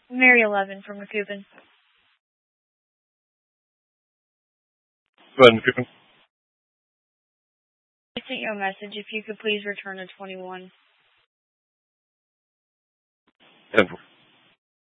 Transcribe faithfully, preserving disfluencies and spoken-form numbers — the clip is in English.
Mary eleven from McCoupin. Go ahead, McCoupin. I sent you a message. If you could please return to twenty-one. ten four.